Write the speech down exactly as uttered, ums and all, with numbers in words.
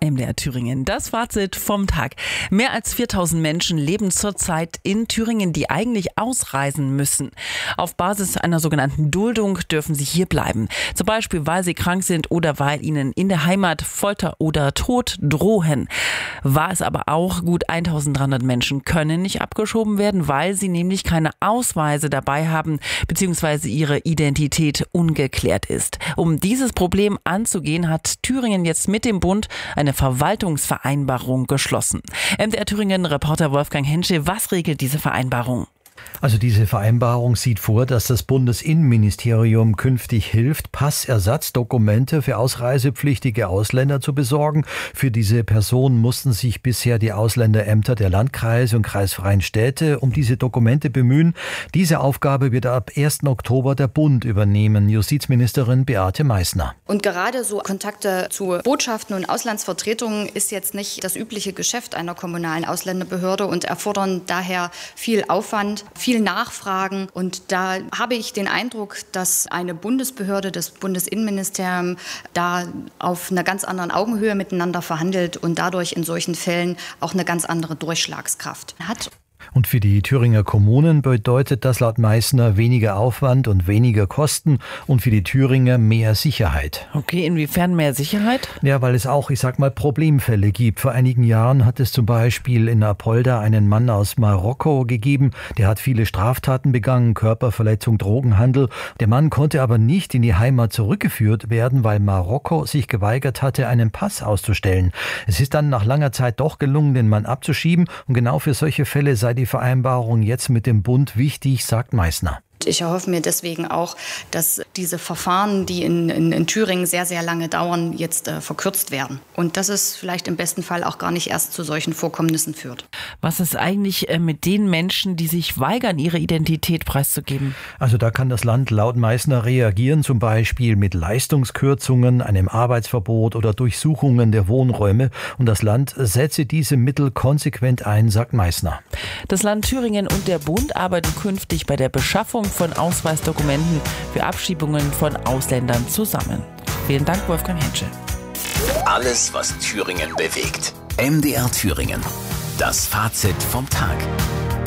M D R Thüringen. Das Fazit vom Tag. Mehr als viertausend Menschen leben zurzeit in Thüringen, die eigentlich ausreisen müssen. Auf Basis einer sogenannten Duldung dürfen sie hier bleiben. Zum Beispiel, weil sie krank sind oder weil ihnen in der Heimat Folter oder Tod drohen. War es aber auch, gut eintausenddreihundert Menschen können nicht abgeschoben werden, weil sie nämlich keine Ausweise dabei haben, beziehungsweise ihre Identität ungeklärt ist. Um dieses Problem anzugehen, hat Thüringen jetzt mit dem Bund eine Verwaltungsvereinbarung geschlossen. M D R Thüringen-Reporter Wolfgang Henschel, was regelt diese Vereinbarung? Also diese Vereinbarung sieht vor, dass das Bundesinnenministerium künftig hilft, Passersatzdokumente für ausreisepflichtige Ausländer zu besorgen. Für diese Personen mussten sich bisher die Ausländerämter der Landkreise und kreisfreien Städte um diese Dokumente bemühen. Diese Aufgabe wird ab ersten Oktober der Bund übernehmen. Justizministerin Beate Meißner. Und gerade so Kontakte zu Botschaften und Auslandsvertretungen ist jetzt nicht das übliche Geschäft einer kommunalen Ausländerbehörde und erfordern daher viel Aufwand, viel Nachfragen. Und da habe ich den Eindruck, dass eine Bundesbehörde, das Bundesinnenministerium, da auf einer ganz anderen Augenhöhe miteinander verhandelt und dadurch in solchen Fällen auch eine ganz andere Durchschlagskraft hat. Und für die Thüringer Kommunen bedeutet das laut Meißner weniger Aufwand und weniger Kosten und für die Thüringer mehr Sicherheit. Okay, inwiefern mehr Sicherheit? Ja, weil es auch, ich sag mal, Problemfälle gibt. Vor einigen Jahren hat es zum Beispiel in Apolda einen Mann aus Marokko gegeben, der hat viele Straftaten begangen, Körperverletzung, Drogenhandel. Der Mann konnte aber nicht in die Heimat zurückgeführt werden, weil Marokko sich geweigert hatte, einen Pass auszustellen. Es ist dann nach langer Zeit doch gelungen, den Mann abzuschieben und genau für solche Fälle sei die Vereinbarung jetzt mit dem Bund wichtig, sagt Meißner. Ich erhoffe mir deswegen auch, dass diese Verfahren, die in, in, in Thüringen sehr, sehr lange dauern, jetzt äh, verkürzt werden. Und dass es vielleicht im besten Fall auch gar nicht erst zu solchen Vorkommnissen führt. Was ist eigentlich äh, mit den Menschen, die sich weigern, ihre Identität preiszugeben? Also da kann das Land laut Meißner reagieren, zum Beispiel mit Leistungskürzungen, einem Arbeitsverbot oder Durchsuchungen der Wohnräume. Und das Land setze diese Mittel konsequent ein, sagt Meißner. Das Land Thüringen und der Bund arbeiten künftig bei der Beschaffung von Ausweisdokumenten für Abschiebungen von Ausländern zusammen. Vielen Dank, Wolfgang Henschel. Alles, was Thüringen bewegt. M D R Thüringen. Das Fazit vom Tag.